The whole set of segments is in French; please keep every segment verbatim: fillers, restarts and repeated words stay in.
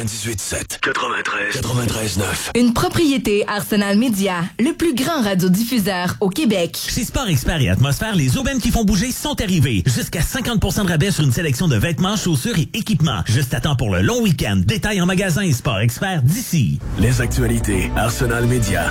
quatre-vingt-dix-huit sept, quatre-vingt-treize, quatre-vingt-treize neuf. Une propriété Arsenal Média, le plus grand radiodiffuseur au Québec. Chez Sport Expert et Atmosphère, les aubaines qui font bouger sont arrivées. Jusqu'à cinquante pour cent de rabais sur une sélection de vêtements, chaussures et équipements. Juste à temps pour le long week-end. Détail en magasin et Sport Expert d'ici. Les actualités Arsenal Média.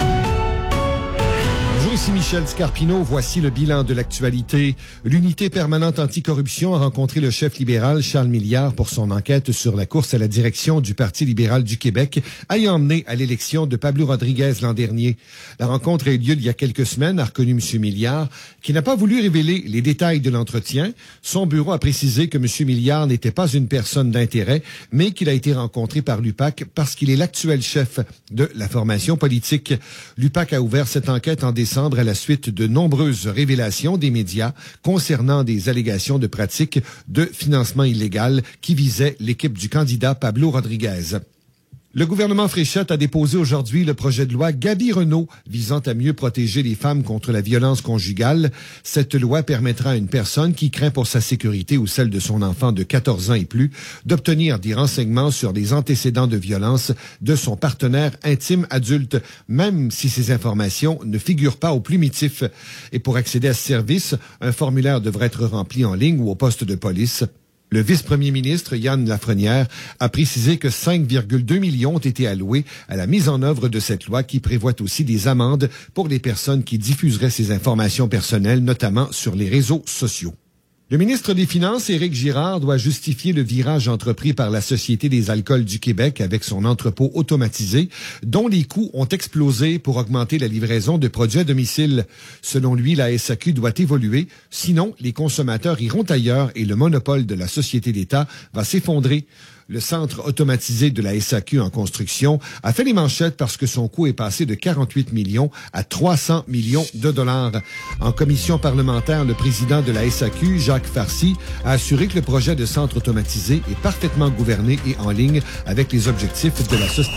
Bonjour, ici Michel Scarpino. Voici le bilan de l'actualité. L'unité permanente anticorruption a rencontré le chef libéral Charles Milliard pour son enquête sur la course à la direction du Parti libéral du Québec, ayant mené à l'élection de Pablo Rodriguez l'an dernier. La rencontre a eu lieu il y a quelques semaines, a reconnu M. Milliard, qui n'a pas voulu révéler les détails de l'entretien. Son bureau a précisé que M. Milliard n'était pas une personne d'intérêt, mais qu'il a été rencontré par l'U P A C parce qu'il est l'actuel chef de la formation politique. L'U P A C a ouvert cette enquête en décembre à la suite de nombreuses révélations des médias concernant des allégations de pratiques de financement illégal qui visaient l'équipe du candidat Pablo Rodriguez. Le gouvernement Fréchette a déposé aujourd'hui le projet de loi Gaby-Renault visant à mieux protéger les femmes contre la violence conjugale. Cette loi permettra à une personne qui craint pour sa sécurité ou celle de son enfant de quatorze ans et plus d'obtenir des renseignements sur les antécédents de violence de son partenaire intime adulte, même si ces informations ne figurent pas au plumitif. Et pour accéder à ce service, un formulaire devrait être rempli en ligne ou au poste de police. Le vice-premier ministre, Yann Lafrenière, a précisé que cinq virgule deux millions ont été alloués à la mise en œuvre de cette loi qui prévoit aussi des amendes pour les personnes qui diffuseraient ces informations personnelles, notamment sur les réseaux sociaux. Le ministre des Finances, Éric Girard, doit justifier le virage entrepris par la Société des alcools du Québec avec son entrepôt automatisé, dont les coûts ont explosé pour augmenter la livraison de produits à domicile. Selon lui, la S A Q doit évoluer, sinon les consommateurs iront ailleurs et le monopole de la Société d'État va s'effondrer. Le centre automatisé de la S A Q en construction a fait les manchettes parce que son coût est passé de quarante-huit millions à trois cents millions de dollars. En commission parlementaire, le président de la S A Q, Jacques Farcy, a assuré que le projet de centre automatisé est parfaitement gouverné et en ligne avec les objectifs de la société.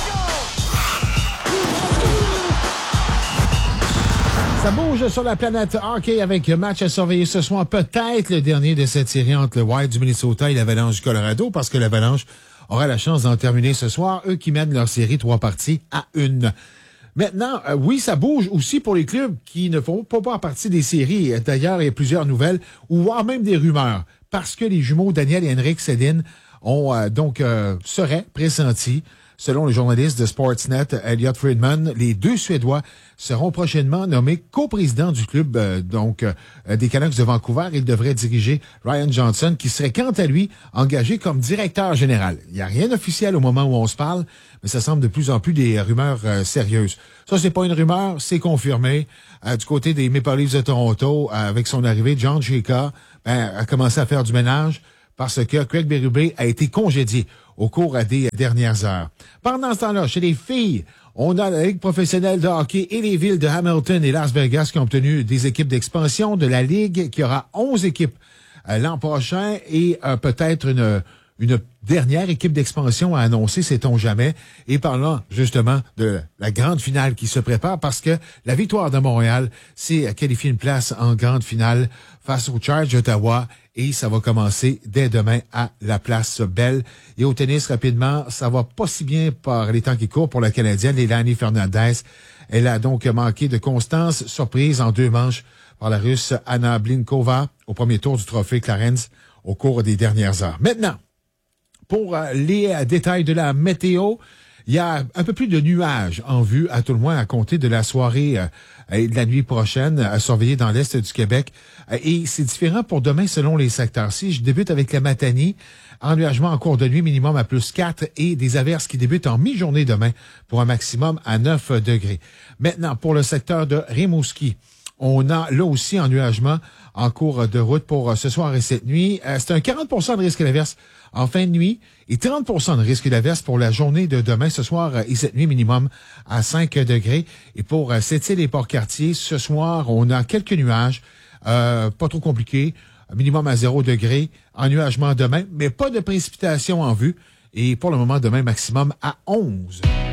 Ça bouge sur la planète hockey avec un match à surveiller ce soir. Peut-être le dernier de cette série entre le Wild du Minnesota et l'Avalanche du Colorado parce que l'Avalanche aura la chance d'en terminer ce soir. Eux qui mènent leur série trois parties à une. Maintenant, euh, oui, ça bouge aussi pour les clubs qui ne font pas partie des séries. D'ailleurs, il y a plusieurs nouvelles ou voire même des rumeurs parce que les jumeaux Daniel et Henrik Sedin ont euh, donc euh, seraient pressentis. Selon le journaliste de Sportsnet, Elliot Friedman, les deux Suédois seront prochainement nommés coprésidents du club euh, donc euh, des Canucks de Vancouver. Ils devraient diriger Ryan Johnson, qui serait quant à lui engagé comme directeur général. Il n'y a rien d'officiel au moment où on se parle, mais ça semble de plus en plus des rumeurs euh, sérieuses. Ça, c'est pas une rumeur, c'est confirmé. Euh, du côté des Maple Leafs de Toronto, euh, avec son arrivée, John Chayka ben, a commencé à faire du ménage parce que Craig Berube a été congédié au cours des dernières heures. Pendant ce temps-là, chez les filles, on a la Ligue professionnelle de hockey et les villes de Hamilton et Las Vegas qui ont obtenu des équipes d'expansion de la Ligue, qui aura onze équipes euh, l'an prochain et euh, peut-être une, une dernière équipe d'expansion à annoncer, sait-on jamais. Et parlant justement de la grande finale qui se prépare parce que la victoire de Montréal, c'est qualifier une place en grande finale face aux Chargers d'Ottawa. Et ça va commencer dès demain à la Place Belle. Et au tennis, rapidement, ça va pas si bien par les temps qui courent pour la Canadienne, Leilani Fernandez. Elle a donc manqué de constance, surprise en deux manches par la Russe Anna Blinkova au premier tour du trophée Clarence au cours des dernières heures. Maintenant, pour les détails de la météo, il y a un peu plus de nuages en vue, à tout le moins à compter de la soirée euh, et de la nuit prochaine, à surveiller dans l'est du Québec. Euh, et c'est différent pour demain selon les secteurs. Si je débute avec la Matanie, ennuagement en cours de nuit, minimum à plus quatre et des averses qui débutent en mi-journée demain pour un maximum à neuf degrés. Maintenant, pour le secteur de Rimouski, on a là aussi ennuagement en cours de route pour ce soir et cette nuit. Euh, c'est un quarante pour cent de risque d'averse en fin de nuit et trente pour cent de risque d'averse pour la journée de demain, ce soir et cette nuit minimum à cinq degrés. Et pour Sept-Îles et Port-Cartier, ce soir, on a quelques nuages, euh, pas trop compliqués, minimum à zéro degré, ennuagement demain, mais pas de précipitation en vue. Et pour le moment, demain, maximum à onze.